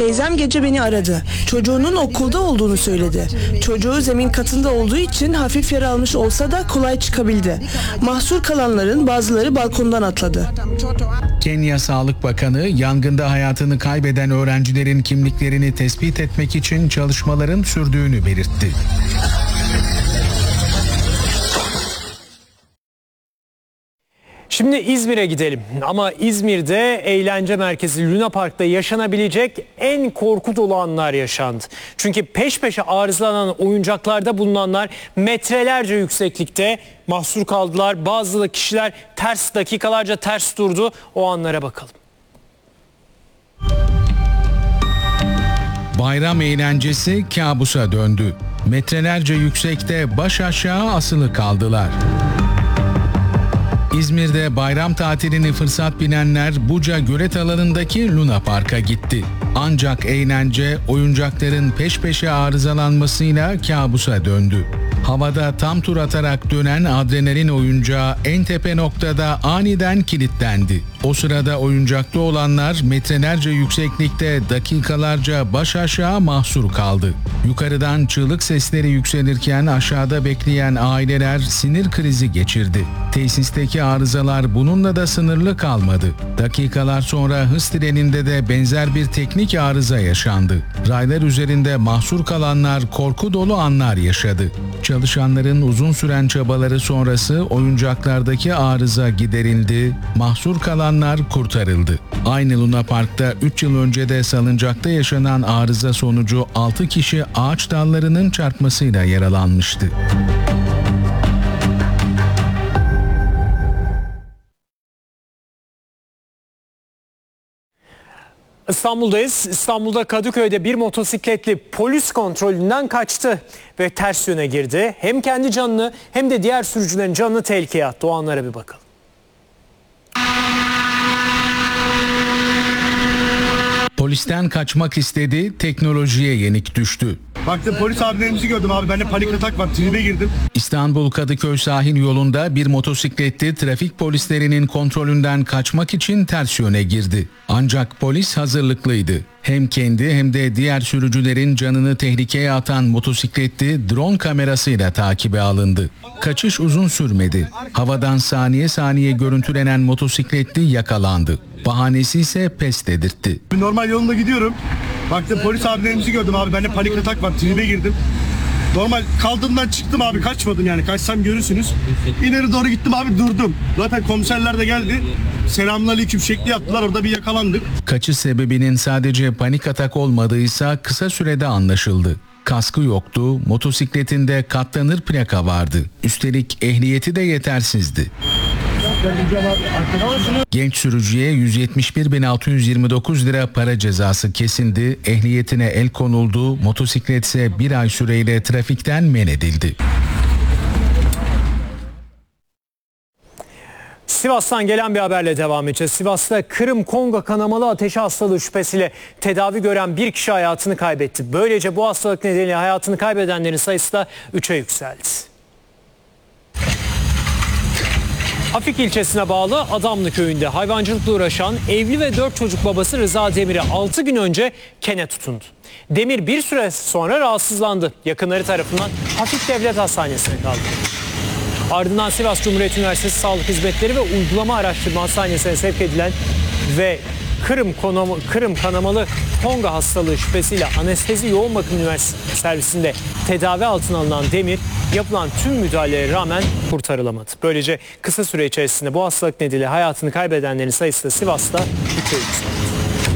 Teyzem gece beni aradı. Çocuğunun okulda olduğunu söyledi. Çocuğu zemin katında olduğu için hafif yara almış olsa da kolay çıkabildi. Mahsur kalanların bazıları balkondan atladı. Kenya Sağlık Bakanı yangında hayatını kaybeden öğrencilerin kimliklerini tespit etmek için çalışmaların sürdüğünü belirtti. Şimdi İzmir'e gidelim ama İzmir'de eğlence merkezi Luna Park'ta yaşanabilecek en korku dolu anlar yaşandı. Çünkü peş peşe arızalanan oyuncaklarda bulunanlar metrelerce yükseklikte mahsur kaldılar. Bazı kişiler dakikalarca ters durdu. O anlara bakalım. Bayram eğlencesi kabusa döndü. Metrelerce yüksekte baş aşağı asılı kaldılar. İzmir'de bayram tatilini fırsat bilenler Buca Gölet alanındaki Luna Park'a gitti. Ancak eğlence oyuncakların peş peşe arızalanmasıyla kabusa döndü. Havada tam tur atarak dönen adrenalin oyuncağı en tepe noktada aniden kilitlendi. O sırada oyuncakta olanlar metrelerce yükseklikte dakikalarca baş aşağı mahsur kaldı. Yukarıdan çığlık sesleri yükselirken aşağıda bekleyen aileler sinir krizi geçirdi. Tesisteki arızalar bununla da sınırlı kalmadı. Dakikalar sonra hız treninde de benzer bir teknik arıza yaşandı. Raylar üzerinde mahsur kalanlar korku dolu anlar yaşadı. Çalışanların uzun süren çabaları sonrası oyuncaklardaki arıza giderildi, mahsur kalanlar kurtarıldı. Aynı Luna Park'ta 3 yıl önce de salıncakta yaşanan arıza sonucu 6 kişi ağaç dallarının çarpmasıyla yaralanmıştı. İstanbul'dayız. İstanbul'da Kadıköy'de bir motosikletli polis kontrolünden kaçtı ve ters yöne girdi. Hem kendi canını hem de diğer sürücülerin canını tehlikeye attı. O anlara bir bakalım. Polisten kaçmak istedi, teknolojiye yenik düştü. Baktım polis abilerimizi gördüm abi, bende panik atak var, tribe girdim. İstanbul Kadıköy sahil yolunda bir motosikletli trafik polislerinin kontrolünden kaçmak için ters yöne girdi. Ancak polis hazırlıklıydı. Hem kendi hem de diğer sürücülerin canını tehlikeye atan motosikletli drone kamerasıyla takibe alındı. Kaçış uzun sürmedi. Havadan saniye saniye görüntülenen motosikletli yakalandı. Bahanesi ise pes dedirtti. Normal yolunda gidiyorum. Baktım polis abilerimizi gördüm abi, bende panik atak var, tribe girdim. Normal kaldığımdan çıktım abi, kaçmadım yani, kaçsam görürsünüz. İleri doğru gittim abi, durdum. Zaten komiserler de geldi. Selamünaleyküm şekli yaptılar, orada bir yakalandık. Kaçış sebebinin sadece panik atak olmadıysa kısa sürede anlaşıldı. Kaskı yoktu, motosikletinde katlanır plaka vardı. Üstelik ehliyeti de yetersizdi. Genç sürücüye 171.629 lira para cezası kesildi, ehliyetine el konuldu, motosiklet ise bir ay süreyle trafikten men edildi. Sivas'tan gelen bir haberle devam edeceğiz. Sivas'ta Kırım-Kongo kanamalı ateşi hastalığı şüphesiyle tedavi gören bir kişi hayatını kaybetti. Böylece bu hastalık nedeniyle hayatını kaybedenlerin sayısı da 3'e yükseldi. Afik ilçesine bağlı Adamlı köyünde hayvancılıkla uğraşan evli ve 4 çocuk babası Rıza Demir'e 6 gün önce kene tutundu. Demir bir süre sonra rahatsızlandı. Yakınları tarafından Afik Devlet Hastanesi'ne kaldırıldı. Ardından Sivas Cumhuriyet Üniversitesi Sağlık Hizmetleri ve Uygulama Araştırma Hastanesi'ne sevk edilen ve Kırım kanamalı Kongo hastalığı şüphesiyle anestezi yoğun bakım servisinde tedavi altına alınan Demir yapılan tüm müdahalelere rağmen kurtarılamadı. Böylece kısa süre içerisinde bu hastalık nedeniyle hayatını kaybedenlerin sayısı da Sivas'ta 3'e yükseldi.